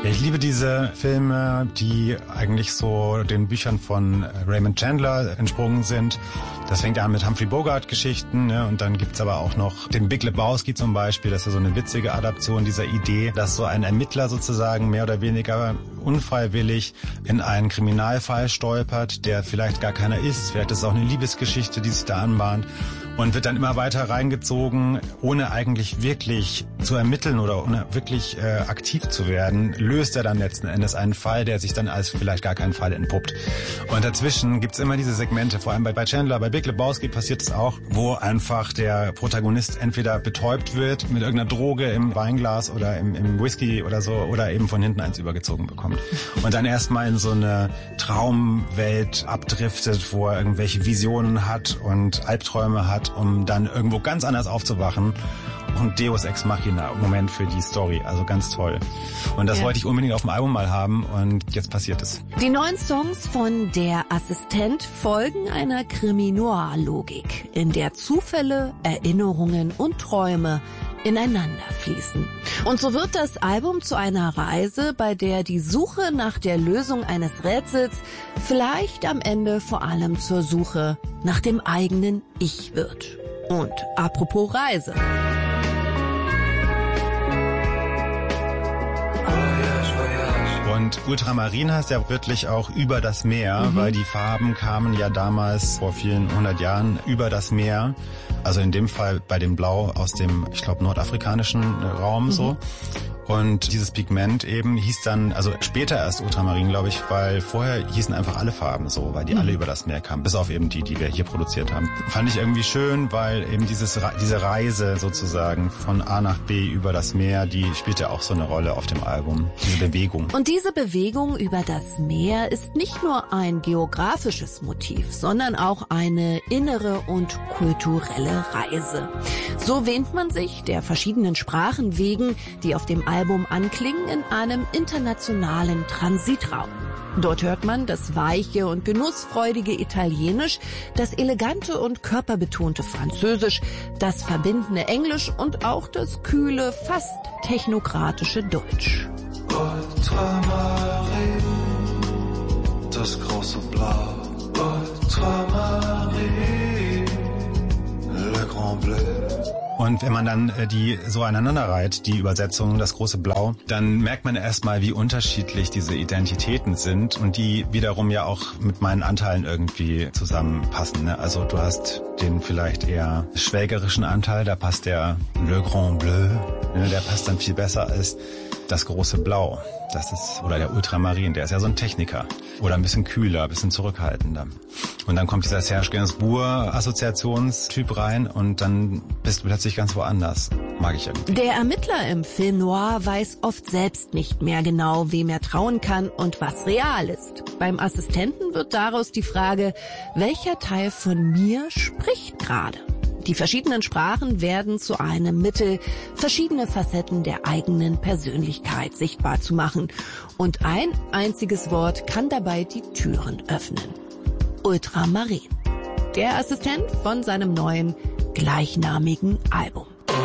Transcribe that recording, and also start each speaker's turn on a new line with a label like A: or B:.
A: Ich liebe diese Filme, die eigentlich so den Büchern von Raymond Chandler entsprungen sind. Das fängt ja an mit Humphrey Bogart-Geschichten, ne? Und dann gibt's aber auch noch den Big Lebowski zum Beispiel. Das ist ja so eine witzige Adaption dieser Idee, dass so ein Ermittler sozusagen mehr oder weniger unfreiwillig in einen Kriminalfall stolpert, der vielleicht gar keiner ist. Vielleicht ist es auch eine Liebesgeschichte, die sich da anbahnt. Und wird dann immer weiter reingezogen, ohne eigentlich wirklich zu ermitteln oder ohne wirklich aktiv zu werden, löst er dann letzten Endes einen Fall, der sich dann als vielleicht gar kein Fall entpuppt. Und dazwischen gibt's immer diese Segmente, vor allem bei Chandler, bei Big Lebowski passiert es auch, wo einfach der Protagonist entweder betäubt wird mit irgendeiner Droge im Weinglas oder im Whisky oder so, oder eben von hinten eins übergezogen bekommt. Und dann erstmal in so eine Traumwelt abdriftet, wo er irgendwelche Visionen hat und Albträume hat, um dann irgendwo ganz anders aufzuwachen. Und Deus Ex Machina, Moment für die Story, also ganz toll. Und das wollte ich unbedingt auf dem Album mal haben und jetzt passiert es.
B: Die neuen Songs von Der Assistent folgen einer Krimi-Noir-Logik, in der Zufälle, Erinnerungen und Träume ineinander fließen. Und so wird das Album zu einer Reise, bei der die Suche nach der Lösung eines Rätsels vielleicht am Ende vor allem zur Suche nach dem eigenen Ich wird. Und apropos Reise.
A: Und Ultramarin heißt ja wirklich auch über das Meer, weil die Farben kamen ja damals vor vielen 100 Jahren über das Meer. Also in dem Fall bei dem Blau aus dem, ich glaube, nordafrikanischen Raum so. Und dieses Pigment eben hieß dann, also später erst Ultramarin, glaube ich, weil vorher hießen einfach alle Farben so, weil die alle über das Meer kamen, bis auf eben die wir hier produziert haben. Fand ich irgendwie schön, weil eben diese Reise sozusagen von A nach B über das Meer, die spielt ja auch so eine Rolle auf dem Album, diese Bewegung.
B: Und diese Bewegung über das Meer ist nicht nur ein geografisches Motiv, sondern auch eine innere und kulturelle Reise. So wähnt man sich der verschiedenen Sprachen wegen, die auf dem Album anklingen, in einem internationalen Transitraum. Dort hört man das weiche und genussfreudige Italienisch, das elegante und körperbetonte Französisch, das verbindende Englisch und auch das kühle, fast technokratische Deutsch.
C: Ultramarin, das große Blau. Ultramarin, le grand bleu.
A: Und wenn man dann die so aneinander reiht, die Übersetzungen, das große Blau, dann merkt man erstmal, wie unterschiedlich diese Identitäten sind und die wiederum ja auch mit meinen Anteilen irgendwie zusammenpassen. Ne? Also du hast den vielleicht eher schwägerischen Anteil, da passt der Le Grand Bleu, ne? Der passt dann viel besser als das große Blau. Das ist, oder der Ultramarin, der ist ja so ein Techniker. Oder ein bisschen kühler, ein bisschen zurückhaltender. Und dann kommt dieser Serge Gainsbourg-Assoziationstyp rein und dann bist du plötzlich ganz woanders. Mag ich irgendwie.
B: Der Ermittler im Film Noir weiß oft selbst nicht mehr genau, wem er trauen kann und was real ist. Beim Assistenten wird daraus die Frage, welcher Teil von mir spricht gerade? Die verschiedenen Sprachen werden zu einem Mittel, verschiedene Facetten der eigenen Persönlichkeit sichtbar zu machen. Und ein einziges Wort kann dabei die Türen öffnen. Ultramarin. Der Assistent von seinem neuen, gleichnamigen Album.